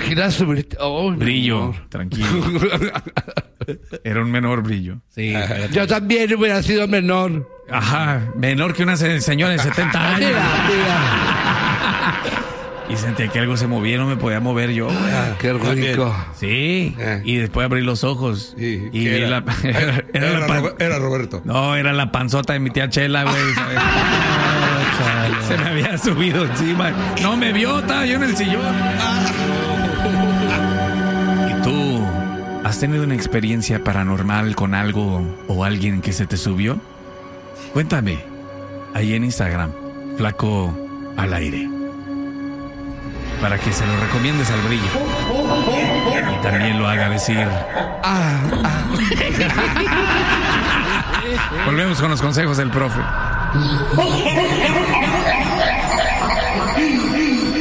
imaginas subirte? Oh, Brillo, tranquilo. Era un menor brillo. Sí, yo también hubiera sido menor. Ajá, menor que una señora de 70 años. Mira. Y sentía que algo se movía, no me podía mover yo. Qué rico. Sí, y después abrí los ojos. Sí, y vi era? Era Roberto. No, era la panzota de mi tía Chela, güey. Se me había subido encima. No me vio, estaba yo en el sillón. ¿Y tú has tenido una experiencia paranormal con algo o alguien que se te subió? Cuéntame, ahí en Instagram, Flaco al Aire, para que se lo recomiendes al Brillo y también lo haga decir. Volvemos con los consejos del profe.